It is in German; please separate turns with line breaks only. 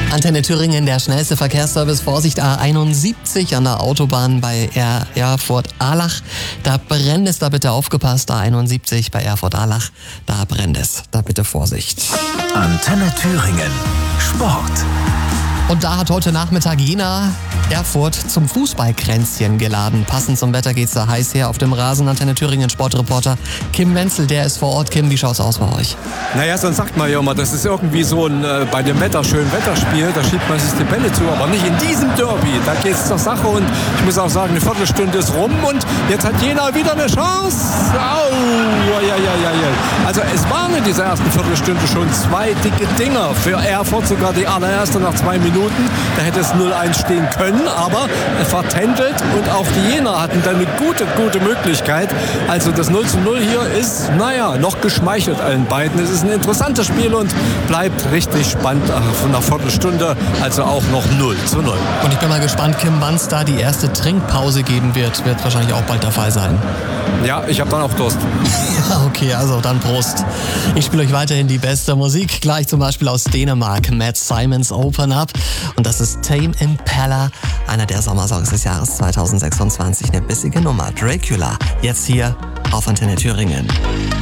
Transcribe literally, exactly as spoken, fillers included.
Antenne Thüringen, der schnellste Verkehrsservice. Vorsicht, A einundsiebzig an der Autobahn bei er Erfurt-Ahlach. Da brennt es, da bitte aufgepasst. A einundsiebzig bei Erfurt-Ahlach, da brennt es. Da bitte Vorsicht.
Antenne Thüringen. Sport.
Und da hat heute Nachmittag Jena Erfurt zum Fußballkränzchen geladen. Passend zum Wetter geht's da heiß her auf dem Rasen. Antenne Thüringen Sportreporter Kim Wenzel, der ist vor Ort. Kim, wie schaut's aus bei euch?
Naja, sonst sagt man ja immer, das ist irgendwie so ein äh, bei dem Wetter schön Wetterspiel, da schiebt man sich die Bälle zu, aber nicht in diesem Derby. Da geht's zur Sache und ich muss auch sagen, eine Viertelstunde ist rum und jetzt hat Jena wieder eine Chance. Au, ja, ja, ja, ja. Also es waren in dieser ersten Viertelstunde schon zwei dicke Dinger. Für Erfurt sogar die allererste nach zwei Minuten. Da hätte es null eins stehen können, aber vertändelt und auch die Jener hatten dann eine gute, gute Möglichkeit. Also das null zu null hier ist, naja, noch geschmeichelt allen beiden. Es ist ein interessantes Spiel und bleibt richtig spannend von einer Viertelstunde, also auch noch null zu null.
Und ich bin mal gespannt, Kim, wann es da die erste Trinkpause geben wird. Wird wahrscheinlich auch bald der Fall sein.
Ja, ich habe dann auch Durst.
Ja, okay, also dann Prost. Ich spiele euch weiterhin die beste Musik, gleich zum Beispiel aus Dänemark, Matt Simons Open Up. Und das ist Tame Impala, einer der Sommersongs des Jahres zweitausendsechsundzwanzig. Eine bissige Nummer, Dracula, jetzt hier auf Antenne Thüringen.